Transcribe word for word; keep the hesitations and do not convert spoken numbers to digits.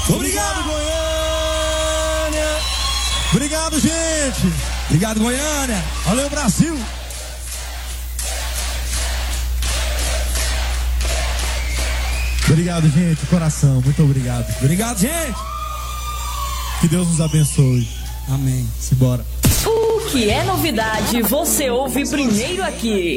Obrigado, Goiânia. Obrigado, gente. Obrigado, Goiânia. Valeu, Brasil. Obrigado, gente, coração, muito obrigado. Obrigado, gente. Que Deus nos abençoe. Amém. Simbora. O que é novidade, você ouve primeiro aqui.